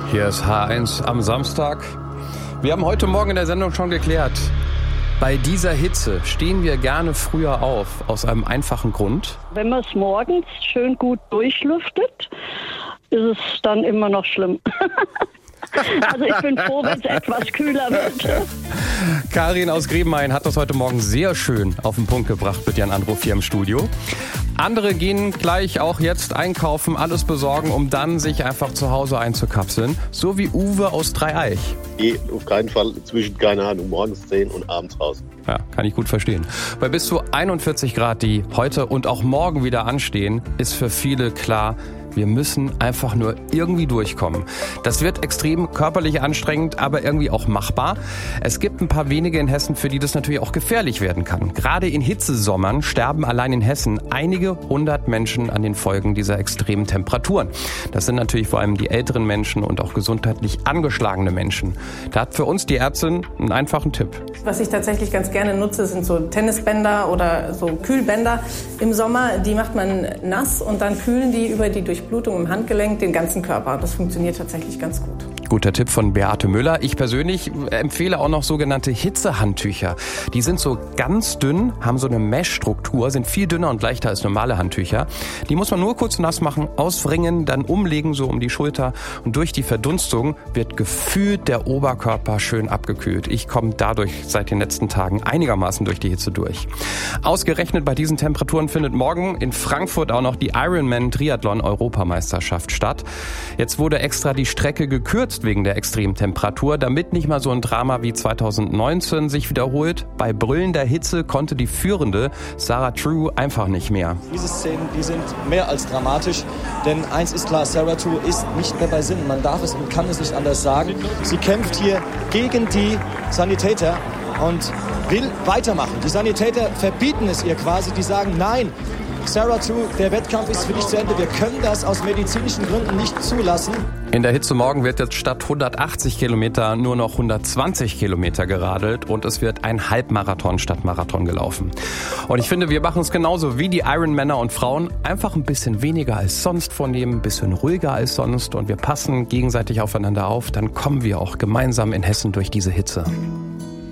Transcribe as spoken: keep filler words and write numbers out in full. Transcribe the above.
Hier ist H eins am Samstag. Wir haben heute Morgen in der Sendung schon geklärt, bei dieser Hitze stehen wir gerne früher auf, aus einem einfachen Grund. Wenn man es morgens schön gut durchlüftet, ist es dann immer noch schlimm. Also ich bin froh, wenn es etwas kühler wird. Karin aus Grebenhain hat das heute Morgen sehr schön auf den Punkt gebracht mit ihrem Anruf hier im Studio. Andere gehen gleich auch jetzt einkaufen, alles besorgen, um dann sich einfach zu Hause einzukapseln. So wie Uwe aus Dreieich. Geh auf keinen Fall zwischen, keine Ahnung, morgens zehn und abends raus. Ja, kann ich gut verstehen. Bei bis zu einundvierzig Grad, die heute und auch morgen wieder anstehen, ist für viele klar, wir müssen einfach nur irgendwie durchkommen. Das wird extrem körperlich anstrengend, aber irgendwie auch machbar. Es gibt ein paar wenige in Hessen, für die das natürlich auch gefährlich werden kann. Gerade in Hitzesommern sterben allein in Hessen einige hundert Menschen an den Folgen dieser extremen Temperaturen. Das sind natürlich vor allem die älteren Menschen und auch gesundheitlich angeschlagene Menschen. Da hat für uns die Ärztin einen einfachen Tipp. Was ich tatsächlich ganz gerne nutze, sind so Tennisbänder oder so Kühlbänder im Sommer. Die macht man nass und dann kühlen die über die Durchblutung im Handgelenk den ganzen Körper. Das funktioniert tatsächlich ganz gut. Guter Tipp von Beate Müller. Ich persönlich empfehle auch noch sogenannte Hitzehandtücher. Die sind so ganz dünn, haben so eine Mesh-Struktur, sind viel dünner und leichter als normale Handtücher. Die muss man nur kurz nass machen, auswringen, dann umlegen so um die Schulter und durch die Verdunstung wird gefühlt der Oberkörper schön abgekühlt. Ich komme dadurch seit den letzten Tagen einigermaßen durch die Hitze durch. Ausgerechnet bei diesen Temperaturen findet morgen in Frankfurt auch noch die Ironman Triathlon Europameisterschaft statt. Jetzt wurde extra die Strecke gekürzt wegen der extremen Temperatur, damit nicht mal so ein Drama wie zweitausendneunzehn sich wiederholt. Bei brüllender Hitze konnte die Führende Sarah True einfach nicht mehr. Diese Szenen, die sind mehr als dramatisch, denn eins ist klar, Sarah True ist nicht mehr bei Sinnen. Man darf es und kann es nicht anders sagen. Sie kämpft hier gegen die Sanitäter und will weitermachen. Die Sanitäter verbieten es ihr quasi, die sagen, nein, Sarah True, der Wettkampf ist für dich zu Ende. Wir können das aus medizinischen Gründen nicht zulassen. In der Hitze morgen wird jetzt statt hundertachtzig Kilometer nur noch hundertzwanzig Kilometer geradelt und es wird ein Halbmarathon statt Marathon gelaufen. Und ich finde, wir machen es genauso wie die Ironmänner und Frauen. Einfach ein bisschen weniger als sonst vornehmen, ein bisschen ruhiger als sonst und wir passen gegenseitig aufeinander auf. Dann kommen wir auch gemeinsam in Hessen durch diese Hitze.